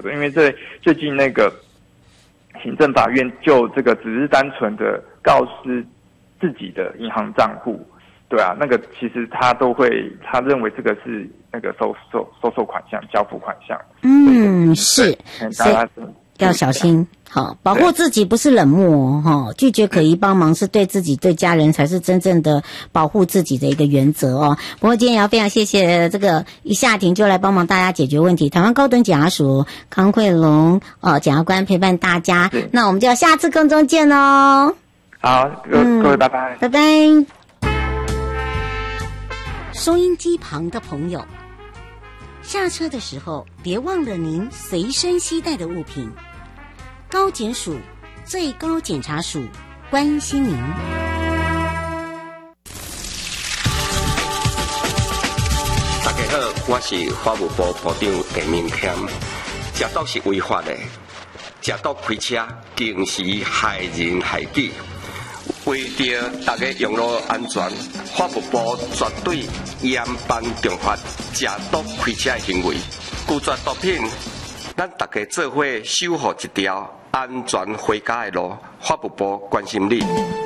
的，因为最近那个行政法院就这个只是单纯的告知自己的银行账户，对啊，那个其实他认为这个是那个收受款项、交付款项。 是，所以要小心。好，保护自己不是冷漠哦，拒绝可疑帮忙是对自己、对家人才是真正的保护自己的一个原则哦。不过今天也要非常谢谢这个一下庭就来帮忙大家解决问题，台湾高等检察署康慧龙检察官陪伴大家。那我们就要下次空中见哦。 好，各位拜拜， 拜拜。收音机旁的朋友，下车的时候别忘了您随身携带的物品。高检署最高检察署关心您。 大家好，我是法务部部长陈明谦。食毒是违法的，食毒开车更是害人害己。为着大家用路安全，法务部绝对严办重罚食毒开车的行为。拒绝毒品，咱大家做伙守护一条安全回家的路。法务部关心你。